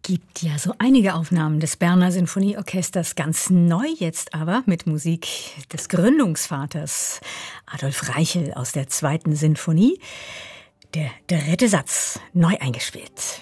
gibt ja so einige Aufnahmen des Berner Sinfonieorchesters, ganz neu jetzt aber mit Musik des Gründungsvaters Adolf Reichel aus der 2. Sinfonie. Der dritte Satz, neu eingespielt.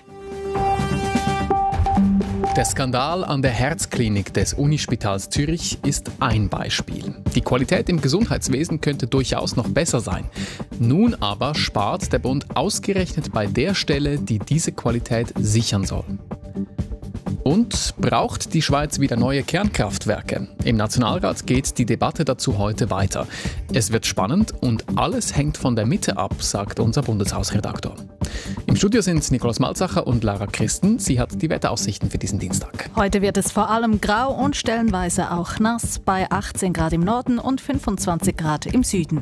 Der Skandal an der Herzklinik des Unispitals Zürich ist ein Beispiel. Die Qualität im Gesundheitswesen könnte durchaus noch besser sein. Nun aber spart der Bund ausgerechnet bei der Stelle, die diese Qualität sichern soll. Und braucht die Schweiz wieder neue Kernkraftwerke? Im Nationalrat geht die Debatte dazu heute weiter. Es wird spannend und alles hängt von der Mitte ab, sagt unser Bundeshausredaktor. Im Studio sind Nikolaus Malzacher und Lara Christen. Sie hat die Wetteraussichten für diesen Dienstag. Heute wird es vor allem grau und stellenweise auch nass, bei 18 Grad im Norden und 25 Grad im Süden.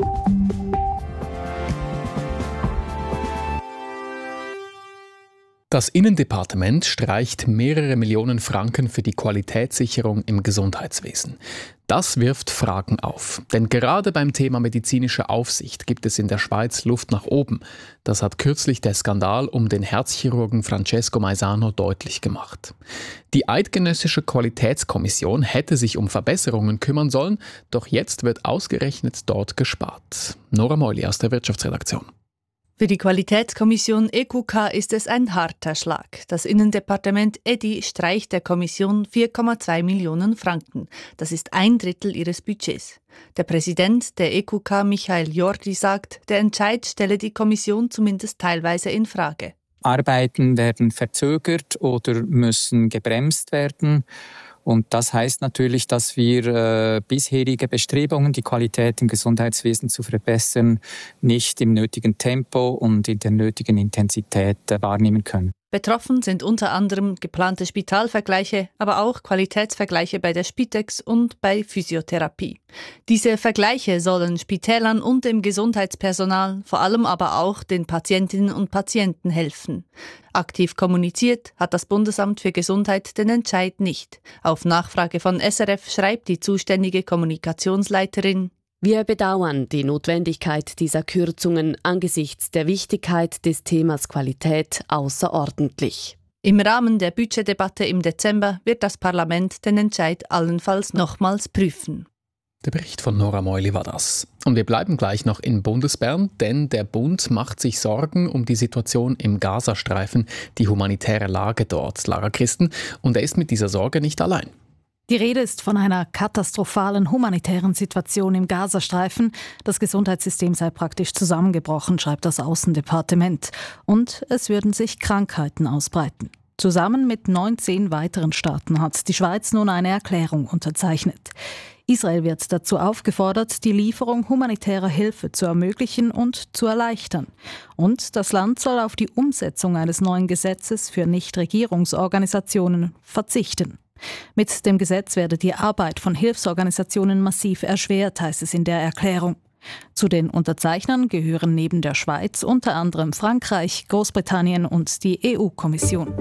Das Innendepartement streicht mehrere Millionen Franken für die Qualitätssicherung im Gesundheitswesen. Das wirft Fragen auf. Denn gerade beim Thema medizinische Aufsicht gibt es in der Schweiz Luft nach oben. Das hat kürzlich der Skandal um den Herzchirurgen Francesco Maisano deutlich gemacht. Die Eidgenössische Qualitätskommission hätte sich um Verbesserungen kümmern sollen, doch jetzt wird ausgerechnet dort gespart. Nora Meuli aus der Wirtschaftsredaktion. Für die Qualitätskommission EQK ist es ein harter Schlag. Das Innendepartement EDI streicht der Kommission 4,2 Millionen Franken. Das ist 1/3 ihres Budgets. Der Präsident der EQK, Michael Jordi, sagt, der Entscheid stelle die Kommission zumindest teilweise in Frage. Arbeiten werden verzögert oder müssen gebremst werden. Und das heißt natürlich, dass wir bisherige Bestrebungen, die Qualität im Gesundheitswesen zu verbessern, nicht im nötigen Tempo und in der nötigen Intensität wahrnehmen können. Betroffen sind unter anderem geplante Spitalvergleiche, aber auch Qualitätsvergleiche bei der Spitex und bei Physiotherapie. Diese Vergleiche sollen Spitälern und dem Gesundheitspersonal, vor allem aber auch den Patientinnen und Patienten helfen. Aktiv kommuniziert hat das Bundesamt für Gesundheit den Entscheid nicht. Auf Nachfrage von SRF schreibt die zuständige Kommunikationsleiterin: Wir bedauern die Notwendigkeit dieser Kürzungen angesichts der Wichtigkeit des Themas Qualität außerordentlich. Im Rahmen der Budgetdebatte im Dezember wird das Parlament den Entscheid allenfalls nochmals prüfen. Der Bericht von Nora Meuli war das. Und wir bleiben gleich noch in Bundesbern, denn der Bund macht sich Sorgen um die Situation im Gazastreifen, die humanitäre Lage dort, Lara Christen. Und er ist mit dieser Sorge nicht allein. Die Rede ist von einer katastrophalen humanitären Situation im Gazastreifen. Das Gesundheitssystem sei praktisch zusammengebrochen, schreibt das Außendepartement. Und es würden sich Krankheiten ausbreiten. Zusammen mit 19 weiteren Staaten hat die Schweiz nun eine Erklärung unterzeichnet. Israel wird dazu aufgefordert, die Lieferung humanitärer Hilfe zu ermöglichen und zu erleichtern. Und das Land soll auf die Umsetzung eines neuen Gesetzes für Nichtregierungsorganisationen verzichten. Mit dem Gesetz werde die Arbeit von Hilfsorganisationen massiv erschwert, heißt es in der Erklärung. Zu den Unterzeichnern gehören neben der Schweiz unter anderem Frankreich, Großbritannien und die EU-Kommission.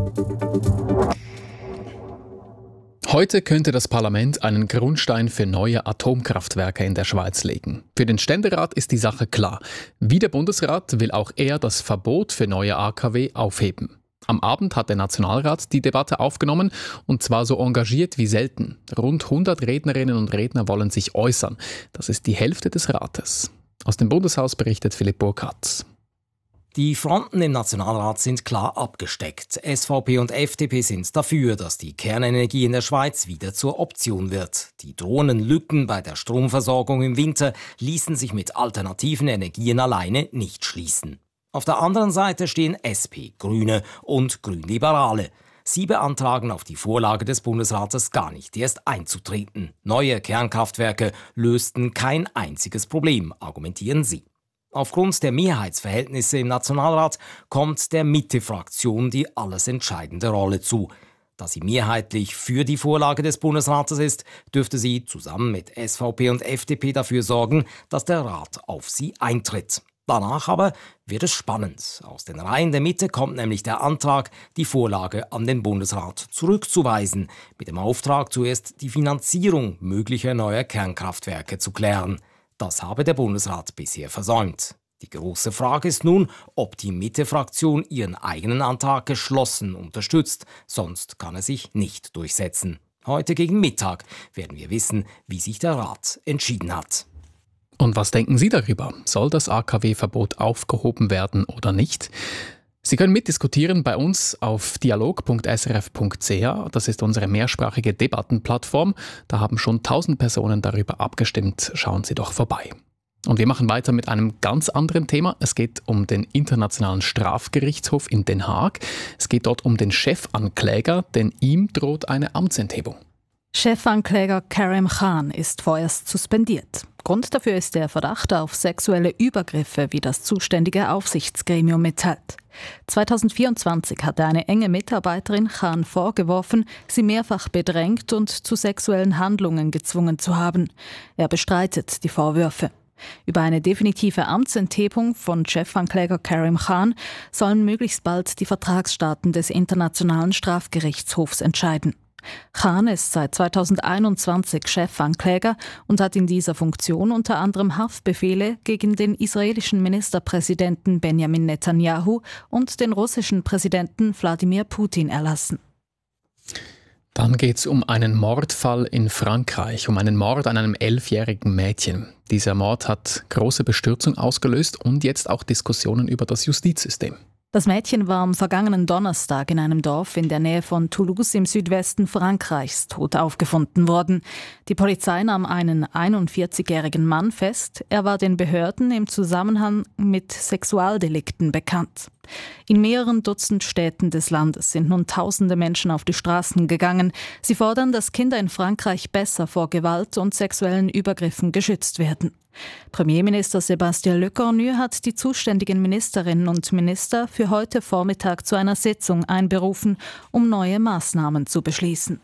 Heute könnte das Parlament einen Grundstein für neue Atomkraftwerke in der Schweiz legen. Für den Ständerat ist die Sache klar. Wie der Bundesrat will auch er das Verbot für neue AKW aufheben. Am Abend hat der Nationalrat die Debatte aufgenommen, und zwar so engagiert wie selten. Rund 100 Rednerinnen und Redner wollen sich äußern. Das ist die Hälfte des Rates. Aus dem Bundeshaus berichtet Philipp Burkhardt. Die Fronten im Nationalrat sind klar abgesteckt. SVP und FDP sind dafür, dass die Kernenergie in der Schweiz wieder zur Option wird. Die drohenden Lücken bei der Stromversorgung im Winter ließen sich mit alternativen Energien alleine nicht schließen. Auf der anderen Seite stehen SP, Grüne und Grünliberale. Sie beantragen auf die Vorlage des Bundesrates gar nicht erst einzutreten. Neue Kernkraftwerke lösten kein einziges Problem, argumentieren sie. Aufgrund der Mehrheitsverhältnisse im Nationalrat kommt der Mitte-Fraktion die alles entscheidende Rolle zu. Da sie mehrheitlich für die Vorlage des Bundesrates ist, dürfte sie zusammen mit SVP und FDP dafür sorgen, dass der Rat auf sie eintritt. Danach aber wird es spannend. Aus den Reihen der Mitte kommt nämlich der Antrag, die Vorlage an den Bundesrat zurückzuweisen, mit dem Auftrag, zuerst die Finanzierung möglicher neuer Kernkraftwerke zu klären. Das habe der Bundesrat bisher versäumt. Die große Frage ist nun, ob die Mitte-Fraktion ihren eigenen Antrag geschlossen unterstützt. Sonst kann er sich nicht durchsetzen. Heute gegen Mittag werden wir wissen, wie sich der Rat entschieden hat. Und was denken Sie darüber? Soll das AKW-Verbot aufgehoben werden oder nicht? Sie können mitdiskutieren bei uns auf dialog.srf.ch. Das ist unsere mehrsprachige Debattenplattform. Da haben schon 1000 Personen darüber abgestimmt. Schauen Sie doch vorbei. Und wir machen weiter mit einem ganz anderen Thema. Es geht um den Internationalen Strafgerichtshof in Den Haag. Es geht dort um den Chefankläger, denn ihm droht eine Amtsenthebung. Chefankläger Karim Khan ist vorerst suspendiert. Grund dafür ist der Verdacht auf sexuelle Übergriffe, wie das zuständige Aufsichtsgremium mitteilt. 2024 hatte eine enge Mitarbeiterin Khan vorgeworfen, sie mehrfach bedrängt und zu sexuellen Handlungen gezwungen zu haben. Er bestreitet die Vorwürfe. Über eine definitive Amtsenthebung von Chefankläger Karim Khan sollen möglichst bald die Vertragsstaaten des Internationalen Strafgerichtshofs entscheiden. Khan ist seit 2021 Chefankläger und hat in dieser Funktion unter anderem Haftbefehle gegen den israelischen Ministerpräsidenten Benjamin Netanyahu und den russischen Präsidenten Wladimir Putin erlassen. Dann geht es um einen Mordfall in Frankreich, um einen Mord an einem 11-jährigen Mädchen. Dieser Mord hat große Bestürzung ausgelöst und jetzt auch Diskussionen über das Justizsystem. Das Mädchen war am vergangenen Donnerstag in einem Dorf in der Nähe von Toulouse im Südwesten Frankreichs tot aufgefunden worden. Die Polizei nahm einen 41-jährigen Mann fest. Er war den Behörden im Zusammenhang mit Sexualdelikten bekannt. In mehreren Dutzend Städten des Landes sind nun tausende Menschen auf die Straßen gegangen. Sie fordern, dass Kinder in Frankreich besser vor Gewalt und sexuellen Übergriffen geschützt werden. Premierminister Sébastien Lecornu hat die zuständigen Ministerinnen und Minister für heute Vormittag zu einer Sitzung einberufen, um neue Maßnahmen zu beschließen.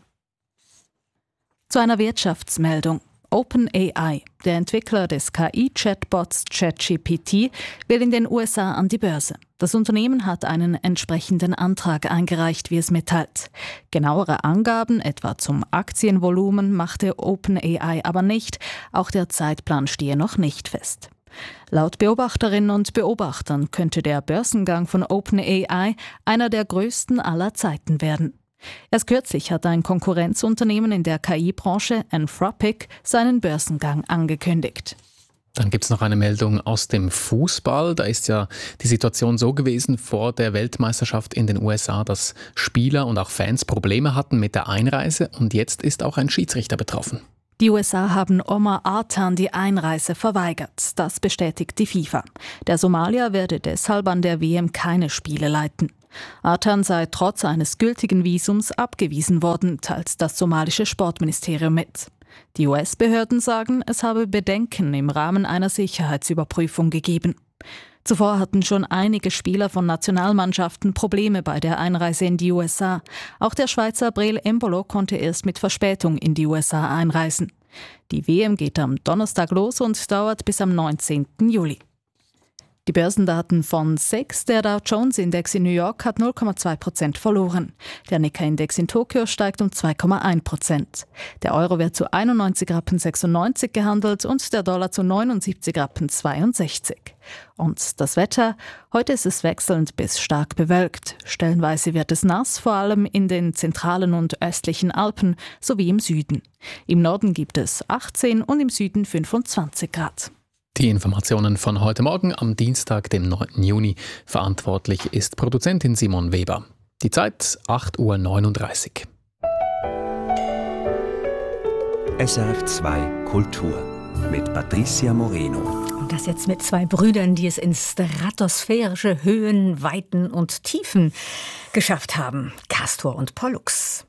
Zu einer Wirtschaftsmeldung. OpenAI, der Entwickler des KI-Chatbots ChatGPT, will in den USA an die Börse. Das Unternehmen hat einen entsprechenden Antrag eingereicht, wie es mitteilt. Genauere Angaben, etwa zum Aktienvolumen, machte OpenAI aber nicht. Auch der Zeitplan stehe noch nicht fest. Laut Beobachterinnen und Beobachtern könnte der Börsengang von OpenAI einer der größten aller Zeiten werden. Erst kürzlich hat ein Konkurrenzunternehmen in der KI-Branche, Anthropic, seinen Börsengang angekündigt. Dann gibt es noch eine Meldung aus dem Fußball. Da ist ja die Situation so gewesen vor der Weltmeisterschaft in den USA, dass Spieler und auch Fans Probleme hatten mit der Einreise und jetzt ist auch ein Schiedsrichter betroffen. Die USA haben Omar Artan die Einreise verweigert. Das bestätigt die FIFA. Der Somalier werde deshalb an der WM keine Spiele leiten. Artan sei trotz eines gültigen Visums abgewiesen worden, teilt das somalische Sportministerium mit. Die US-Behörden sagen, es habe Bedenken im Rahmen einer Sicherheitsüberprüfung gegeben. Zuvor hatten schon einige Spieler von Nationalmannschaften Probleme bei der Einreise in die USA. Auch der Schweizer Breel Embolo konnte erst mit Verspätung in die USA einreisen. Die WM geht am Donnerstag los und dauert bis am 19. Juli. Die Börsendaten von SEX, der Dow Jones Index in New York, hat 0,2% verloren. Der Nikkei-Index in Tokio steigt um 2,1%. Der Euro wird zu 91,96 Rappen gehandelt und der Dollar zu 79,62 Rappen. Und das Wetter? Heute ist es wechselnd bis stark bewölkt. Stellenweise wird es nass, vor allem in den zentralen und östlichen Alpen sowie im Süden. Im Norden gibt es 18 und im Süden 25 Grad. Die Informationen von heute Morgen am Dienstag, dem 9. Juni. Verantwortlich ist Produzentin Simon Weber. Die Zeit 8:39 Uhr. SRF 2 Kultur mit Patricia Moreno. Und das jetzt mit zwei Brüdern, die es in stratosphärische Höhen, Weiten und Tiefen geschafft haben. Castor und Pollux.